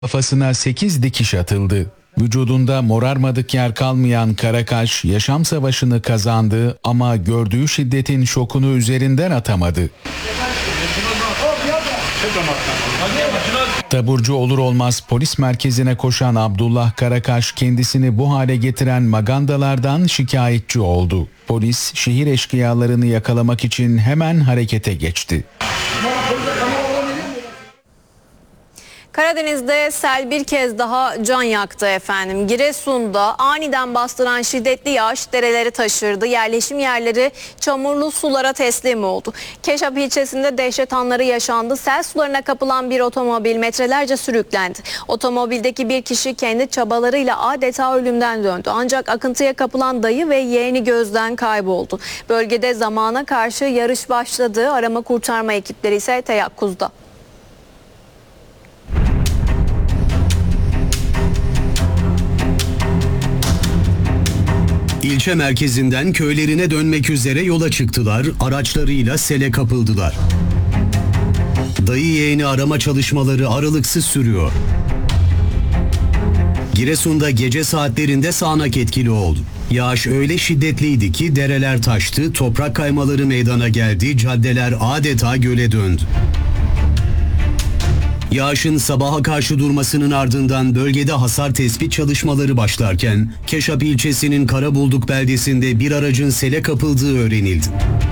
Kafasına 8 dikiş atıldı. Vücudunda morarmadık yer kalmayan Karakaş yaşam savaşını kazandı ama gördüğü şiddetin şokunu üzerinden atamadı. Taburcu olur olmaz polis merkezine koşan Abdullah Karakaş kendisini bu hale getiren magandalardan şikayetçi oldu. Polis şehir eşkıyalarını yakalamak için hemen harekete geçti. Karadeniz'de sel bir kez daha can yaktı efendim. Giresun'da aniden bastıran şiddetli yağış dereleri taşırdı. Yerleşim yerleri çamurlu sulara teslim oldu. Keşap ilçesinde dehşet anları yaşandı. Sel sularına kapılan bir otomobil metrelerce sürüklendi. Otomobildeki bir kişi kendi çabalarıyla adeta ölümden döndü. Ancak akıntıya kapılan dayı ve yeğeni gözden kayboldu. Bölgede zamana karşı yarış başladı. Arama kurtarma ekipleri ise teyakkuzda. İlçe merkezinden köylerine dönmek üzere yola çıktılar, araçlarıyla sele kapıldılar. Dayı yeğeni arama çalışmaları aralıksız sürüyor. Giresun'da gece saatlerinde sağanak etkili oldu. Yağış öyle şiddetliydi ki dereler taştı, toprak kaymaları meydana geldi, caddeler adeta göle döndü. Yağışın sabaha karşı durmasının ardından bölgede hasar tespit çalışmaları başlarken Keşap ilçesinin Karabulduk beldesinde bir aracın sele kapıldığı öğrenildi.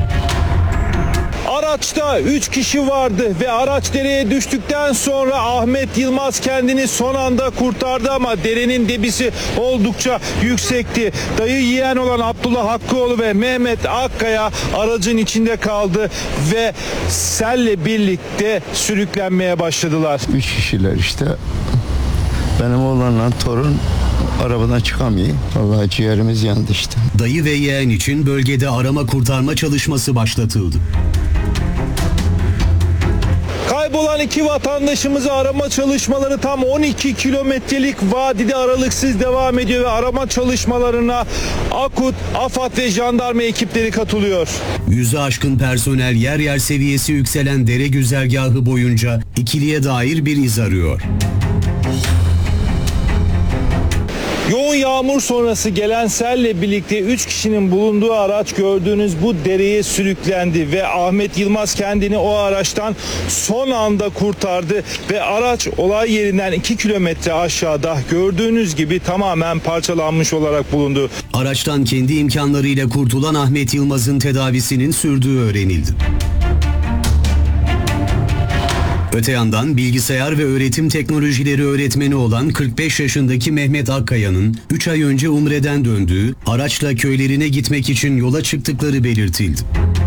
Araçta 3 kişi vardı ve araç dereye düştükten sonra Ahmet Yılmaz kendini son anda kurtardı ama derenin debisi oldukça yüksekti. Dayı yeğen olan Abdullah Hakkıoğlu ve Mehmet Akkaya aracın içinde kaldı ve selle birlikte sürüklenmeye başladılar. 3 kişiler işte. Benim oğlanla torun arabadan çıkamıyor. Vallahi ciğerimiz yandı işte. Dayı ve yeğen için bölgede arama kurtarma çalışması başlatıldı. Kaybolan 2 vatandaşımızı arama çalışmaları tam 12 kilometrelik vadide aralıksız devam ediyor ve arama çalışmalarına AKUT, AFAD ve jandarma ekipleri katılıyor. 100'ü aşkın personel yer yer seviyesi yükselen dere güzergahı boyunca ikiliye dair bir iz arıyor. Yoğun yağmur sonrası gelen selle birlikte 3 kişinin bulunduğu araç gördüğünüz bu dereye sürüklendi ve Ahmet Yılmaz kendini o araçtan son anda kurtardı ve araç olay yerinden 2 kilometre aşağıda gördüğünüz gibi tamamen parçalanmış olarak bulundu. Araçtan kendi imkanlarıyla kurtulan Ahmet Yılmaz'ın tedavisinin sürdüğü öğrenildi. Öte yandan bilgisayar ve öğretim teknolojileri öğretmeni olan 45 yaşındaki Mehmet Akkaya'nın 3 ay önce Umre'den döndüğü, araçla köylerine gitmek için yola çıktıkları belirtildi.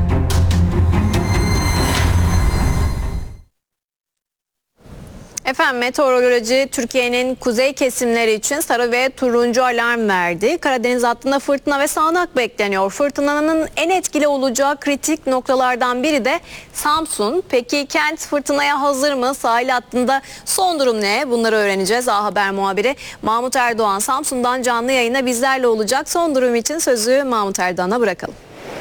Efendim meteoroloji Türkiye'nin kuzey kesimleri için sarı ve turuncu alarm verdi. Karadeniz hattında fırtına ve sağanak bekleniyor. Fırtınanın en etkili olacağı kritik noktalardan biri de Samsun. Peki kent fırtınaya hazır mı? Sahil hattında son durum ne? Bunları öğreneceğiz. A Haber muhabiri Mahmut Erdoğan Samsun'dan canlı yayına bizlerle olacak. Son durum için sözü Mahmut Erdoğan'a bırakalım.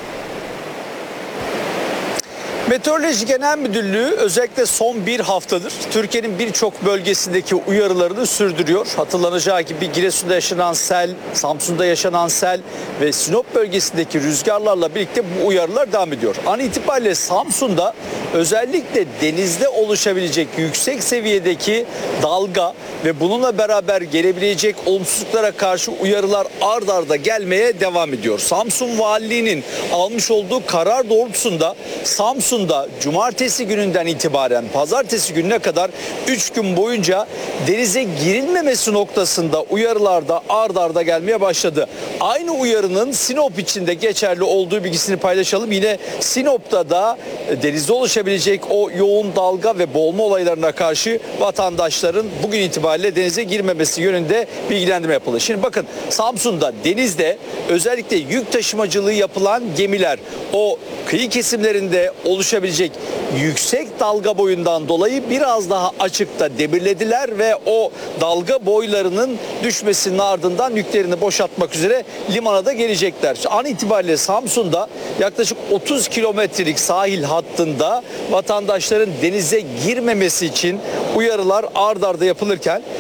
Meteoroloji Genel Müdürlüğü özellikle son bir haftadır Türkiye'nin birçok bölgesindeki uyarılarını sürdürüyor. Hatırlanacağı gibi Giresun'da yaşanan sel, Samsun'da yaşanan sel ve Sinop bölgesindeki rüzgarlarla birlikte bu uyarılar devam ediyor. An itibariyle Samsun'da özellikle denizde oluşabilecek yüksek seviyedeki dalga ve bununla beraber gelebilecek olumsuzluklara karşı uyarılar ard arda gelmeye devam ediyor. Samsun Valiliği'nin almış olduğu karar doğrultusunda Samsun'da cumartesi gününden itibaren pazartesi gününe kadar 3 gün boyunca denize girilmemesi noktasında uyarılar da ard arda gelmeye başladı. Aynı uyarının Sinop için de geçerli olduğu bilgisini paylaşalım. Yine Sinop'ta da denizde oluşabilecek o yoğun dalga ve boğulma olaylarına karşı vatandaşların bugün itibariyle denize girmemesi yönünde bilgilendirme yapıldı. Şimdi bakın Samsun'da denizde özellikle yük taşımacılığı yapılan gemiler o kıyı kesimlerinde oluşabilecek yüksek dalga boyundan dolayı biraz daha açıkta demirlediler ve o dalga boylarının düşmesinin ardından yüklerini boşaltmak üzere limana da gelecekler. An itibariyle Samsun'da yaklaşık 30 kilometrelik sahil hattında vatandaşların denize girmemesi için uyarılar ard arda yapılırken